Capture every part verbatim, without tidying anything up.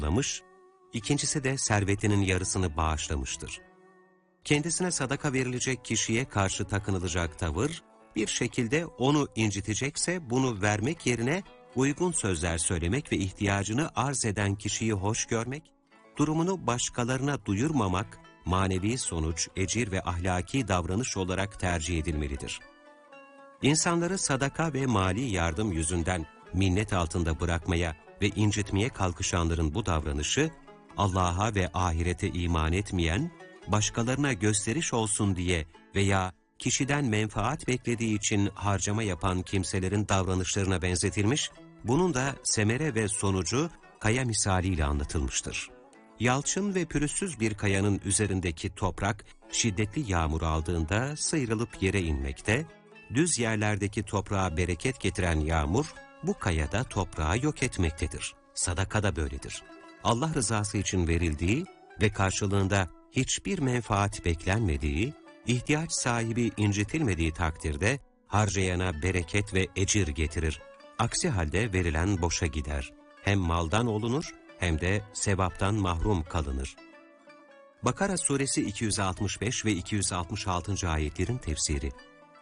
bağışlamış, ikincisi de servetinin yarısını bağışlamıştır. Kendisine sadaka verilecek kişiye karşı takınılacak tavır, bir şekilde onu incitecekse bunu vermek yerine uygun sözler söylemek ve ihtiyacını arz eden kişiyi hoş görmek, durumunu başkalarına duyurmamak, manevi sonuç, ecir ve ahlaki davranış olarak tercih edilmelidir. İnsanları sadaka ve mali yardım yüzünden minnet altında bırakmaya ve incitmeye kalkışanların bu davranışı, Allah'a ve ahirete iman etmeyen, başkalarına gösteriş olsun diye veya kişiden menfaat beklediği için harcama yapan kimselerin davranışlarına benzetilmiş, bunun da semere ve sonucu kaya misaliyle anlatılmıştır. Yalçın ve pürüzsüz bir kayanın üzerindeki toprak, şiddetli yağmur aldığında sıyrılıp yere inmekte, düz yerlerdeki toprağa bereket getiren yağmur, bu kayada toprağı yok etmektedir. Sadaka da böyledir. Allah rızası için verildiği ve karşılığında hiçbir menfaat beklenmediği, ihtiyaç sahibi incitilmediği takdirde harcayana bereket ve ecir getirir. Aksi halde verilen boşa gider. Hem maldan olunur hem de sevaptan mahrum kalınır. Bakara suresi iki yüz altmış beş ve iki yüz altmış altıncı ayetlerin tefsiri.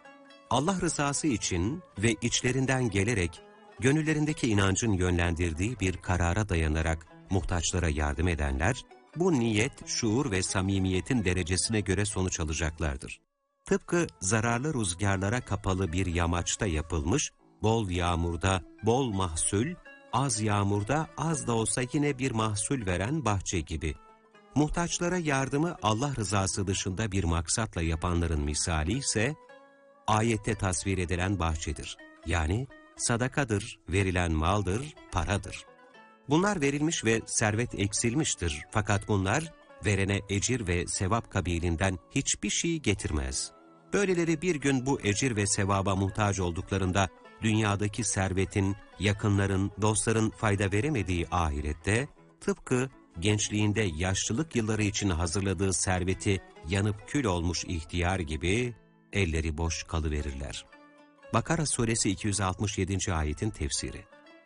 Allah rızası için ve içlerinden gelerek gönüllerindeki inancın yönlendirdiği bir karara dayanarak muhtaçlara yardım edenler, bu niyet, şuur ve samimiyetin derecesine göre sonuç alacaklardır. Tıpkı zararlı rüzgarlara kapalı bir yamaçta yapılmış, bol yağmurda bol mahsul, az yağmurda az da olsa yine bir mahsul veren bahçe gibi. Muhtaçlara yardımı Allah rızası dışında bir maksatla yapanların misali ise, ayette tasvir edilen bahçedir. Yani sadakadır, verilen maldır, paradır. Bunlar verilmiş ve servet eksilmiştir. Fakat bunlar verene ecir ve sevap kabilinden hiçbir şey getirmez. Böyleleri bir gün bu ecir ve sevaba muhtaç olduklarında dünyadaki servetin, yakınların, dostların fayda veremediği ahirette, tıpkı gençliğinde yaşlılık yılları için hazırladığı serveti yanıp kül olmuş ihtiyar gibi elleri boş kalıverirler. Bakara suresi iki yüz altmış yedinci ayetin tefsiri.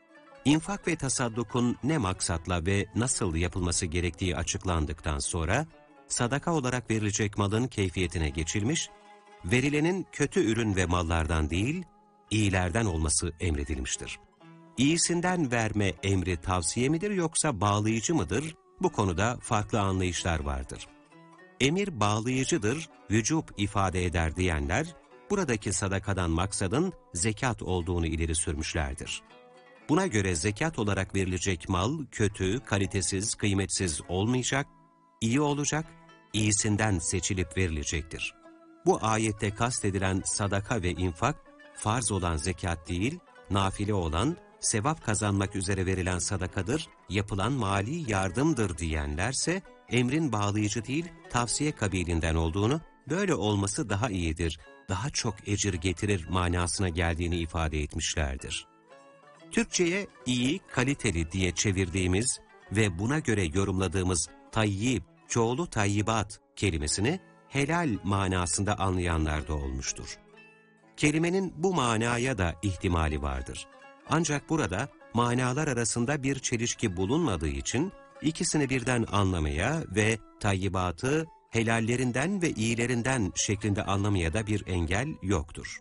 İnfak ve tasaddukun ne maksatla ve nasıl yapılması gerektiği açıklandıktan sonra, sadaka olarak verilecek malın keyfiyetine geçilmiş, verilenin kötü ürün ve mallardan değil, iyilerden olması emredilmiştir. İyisinden verme emri tavsiye midir yoksa bağlayıcı mıdır? Bu konuda farklı anlayışlar vardır. Emir bağlayıcıdır, vücub ifade eder diyenler, buradaki sadakadan maksadın zekat olduğunu ileri sürmüşlerdir. Buna göre zekat olarak verilecek mal kötü, kalitesiz, kıymetsiz olmayacak, iyi olacak, iyisinden seçilip verilecektir. Bu ayette kastedilen sadaka ve infak, farz olan zekat değil, nafile olan, sevap kazanmak üzere verilen sadakadır, yapılan mali yardımdır diyenlerse, emrin bağlayıcı değil, tavsiye kabilinden olduğunu, böyle olması daha iyidir, daha çok ecir getirir manasına geldiğini ifade etmişlerdir. Türkçe'ye iyi, kaliteli diye çevirdiğimiz ve buna göre yorumladığımız tayyib, çoğulu tayyibat kelimesini helal manasında anlayanlar da olmuştur. Kelimenin bu manaya da ihtimali vardır. Ancak burada manalar arasında bir çelişki bulunmadığı için ikisini birden anlamaya ve tayyibatı helallerinden ve iyilerinden şeklinde anlamaya da bir engel yoktur.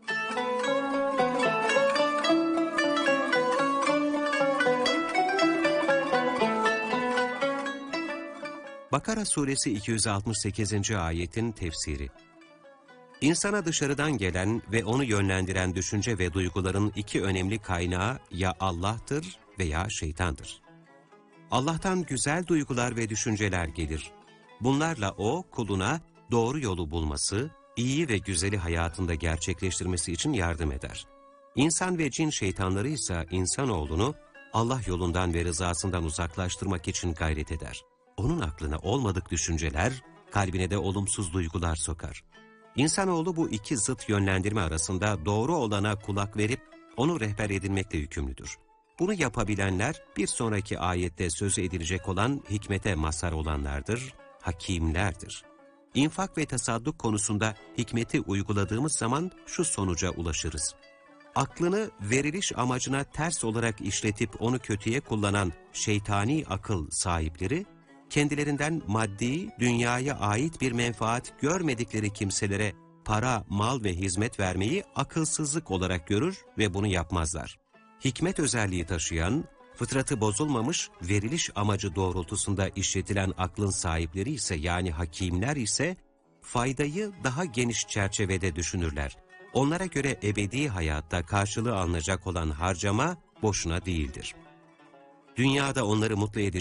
Bakara suresi iki yüz altmış sekizinci ayetin tefsiri. İnsana dışarıdan gelen ve onu yönlendiren düşünce ve duyguların iki önemli kaynağı ya Allah'tır veya şeytandır. Allah'tan güzel duygular ve düşünceler gelir. Bunlarla o, kuluna doğru yolu bulması, iyi ve güzeli hayatında gerçekleştirmesi için yardım eder. İnsan ve cin şeytanları ise insanoğlunu Allah yolundan ve rızasından uzaklaştırmak için gayret eder. Onun aklına olmadık düşünceler, kalbine de olumsuz duygular sokar. İnsanoğlu bu iki zıt yönlendirme arasında doğru olana kulak verip onu rehber edinmekle yükümlüdür. Bunu yapabilenler bir sonraki ayette söz edilecek olan hikmete mazhar olanlardır, hakimlerdir. İnfak ve tasadduk konusunda hikmeti uyguladığımız zaman şu sonuca ulaşırız. Aklını veriliş amacına ters olarak işletip onu kötüye kullanan şeytani akıl sahipleri, kendilerinden maddi, dünyaya ait bir menfaat görmedikleri kimselere para, mal ve hizmet vermeyi akılsızlık olarak görür ve bunu yapmazlar. Hikmet özelliği taşıyan, fıtratı bozulmamış, veriliş amacı doğrultusunda işletilen aklın sahipleri ise yani hakimler ise faydayı daha geniş çerçevede düşünürler. Onlara göre ebedi hayatta karşılığı alınacak olan harcama boşuna değildir. Dünyada onları mutlu edecek